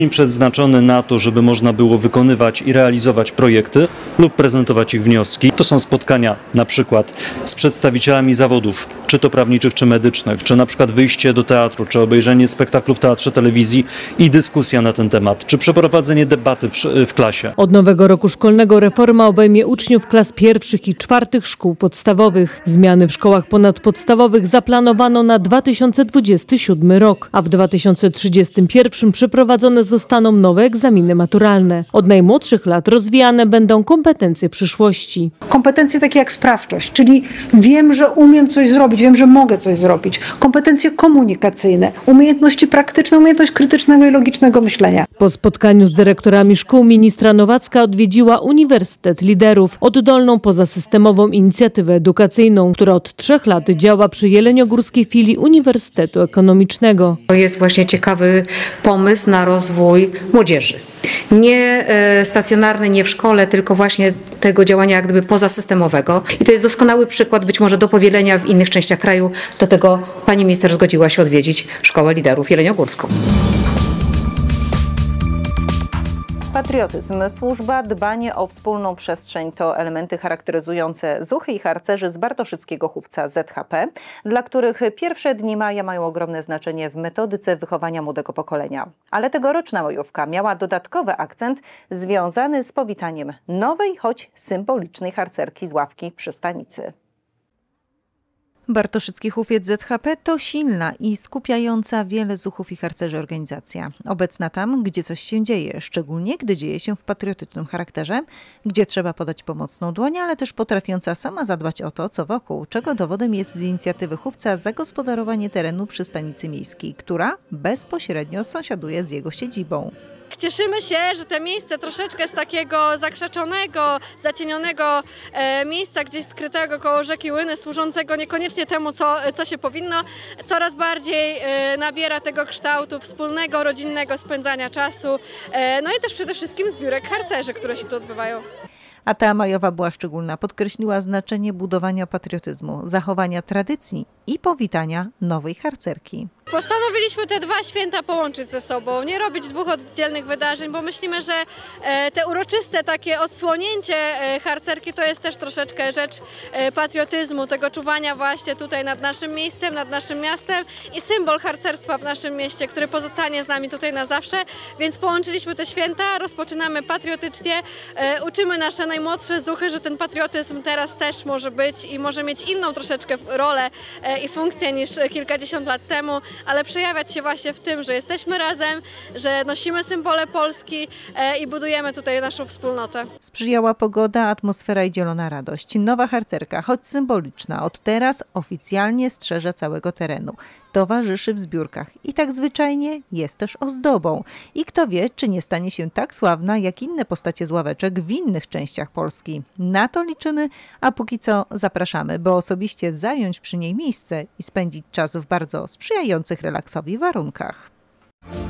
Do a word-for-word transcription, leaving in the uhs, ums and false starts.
Przeznaczony na to, żeby można było wykonywać i realizować projekty lub prezentować ich wnioski. To są spotkania na przykład z przedstawicielami zawodów, czy to prawniczych, czy medycznych, czy na przykład wyjście do teatru, czy obejrzenie spektaklu w teatrze, telewizji i dyskusja na ten temat, czy przeprowadzenie debaty w, w klasie. Od nowego roku szkolnego reforma obejmie uczniów klas pierwszych i czwartych szkół podstawowych. Zmiany w szkołach ponadpodstawowych zaplanowano na dwa tysiące dwudziesty siódmy rok, a w dwa tysiące trzydziestym pierwszym przeprowadzone zostaną nowe egzaminy maturalne. Od najmłodszych lat rozwijane będą kompetencje przyszłości. Kompetencje takie jak sprawczość, czyli wiem, że umiem coś zrobić, wiem, że mogę coś zrobić. Kompetencje komunikacyjne, umiejętności praktyczne, umiejętność krytycznego i logicznego myślenia. Po spotkaniu z dyrektorami szkół ministra Nowacka odwiedziła Uniwersytet Liderów, oddolną pozasystemową inicjatywę edukacyjną, która od trzech lat działa przy jeleniogórskiej filii Uniwersytetu Ekonomicznego. To jest właśnie ciekawy pomysł na rozwój młodzieży. Nie stacjonarny, nie w szkole, tylko właśnie tego działania jak gdyby pozasystemowego. I to jest doskonały przykład być może do powielenia w innych częściach kraju. Do tego pani minister zgodziła się odwiedzić Szkołę Liderów jeleniogórską. Patriotyzm, służba, dbanie o wspólną przestrzeń to elementy charakteryzujące zuchy i harcerzy z bartoszyckiego chówca Z H P, dla których pierwsze dni maja mają ogromne znaczenie w metodyce wychowania młodego pokolenia. Ale tegoroczna majówka miała dodatkowy akcent związany z powitaniem nowej, choć symbolicznej harcerki z ławki przy stanicy. Bartoszycki Chówiec Z H P to silna i skupiająca wiele zuchów i harcerzy organizacja. Obecna tam, gdzie coś się dzieje, szczególnie gdy dzieje się w patriotycznym charakterze, gdzie trzeba podać pomocną dłoń, ale też potrafiąca sama zadbać o to, co wokół, czego dowodem jest z inicjatywy chówca zagospodarowanie terenu przy stanicy miejskiej, która bezpośrednio sąsiaduje z jego siedzibą. Cieszymy się, że to miejsce troszeczkę z takiego zakrzaczonego, zacienionego e, miejsca gdzieś skrytego koło rzeki Łyny, służącego niekoniecznie temu, co, co się powinno, coraz bardziej e, nabiera tego kształtu wspólnego, rodzinnego spędzania czasu, e, no i też przede wszystkim zbiórek harcerzy, które się tu odbywają. A ta majowa była szczególna, podkreśliła znaczenie budowania patriotyzmu, zachowania tradycji i powitania nowej harcerki. Postanowiliśmy te dwa święta połączyć ze sobą, nie robić dwóch oddzielnych wydarzeń, bo myślimy, że te uroczyste takie odsłonięcie harcerki to jest też troszeczkę rzecz patriotyzmu, tego czuwania właśnie tutaj nad naszym miejscem, nad naszym miastem i symbol harcerstwa w naszym mieście, który pozostanie z nami tutaj na zawsze, więc połączyliśmy te święta, rozpoczynamy patriotycznie, uczymy nasze najmłodsze zuchy, że ten patriotyzm teraz też może być i może mieć inną troszeczkę rolę i funkcję niż kilkadziesiąt lat temu, ale przejawiać się właśnie w tym, że jesteśmy razem, że nosimy symbole Polski i budujemy tutaj naszą wspólnotę. Sprzyjała pogoda, atmosfera i dzielona radość. Nowa harcerka, choć symboliczna, od teraz oficjalnie strzeże całego terenu. Towarzyszy w zbiórkach i tak zwyczajnie jest też ozdobą. I kto wie, czy nie stanie się tak sławna jak inne postacie z ławeczek w innych częściach Polski. Na to liczymy, a póki co zapraszamy, by osobiście zająć przy niej miejsce i spędzić czas w bardzo sprzyjających relaksowi warunkach.